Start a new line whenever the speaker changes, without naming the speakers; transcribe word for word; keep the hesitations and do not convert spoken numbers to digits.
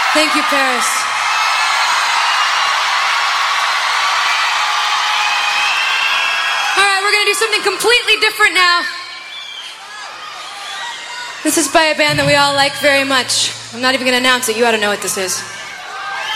Thank you, Paris. All right, we're going to do something completely different now. This is by a band that we all like very much. I'm not even going to announce it. You ought to know what this is.